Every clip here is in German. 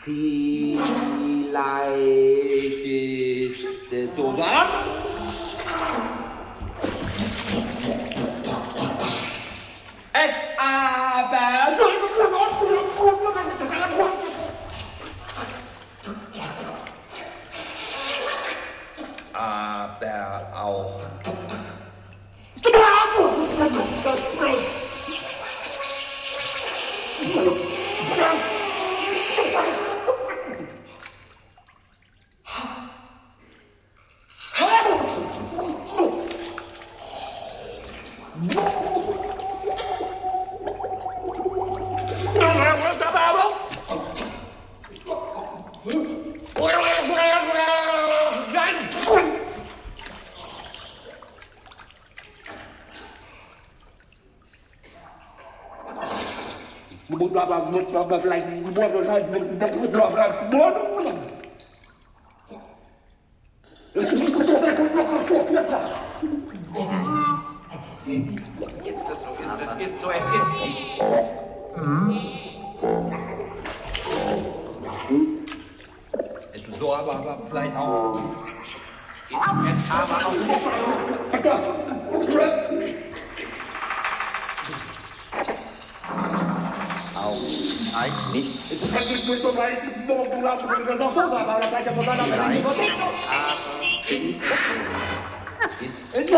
Vielleicht ist es so warm. Es aber auch ist so, es ist nicht. So, aber vielleicht auch. Ist es aber auch nicht. Auch eigentlich nicht. Ist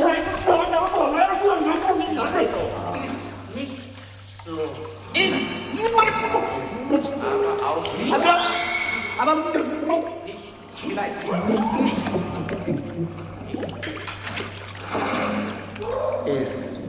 aber auch nicht. Aber nicht. Vielleicht. Ist.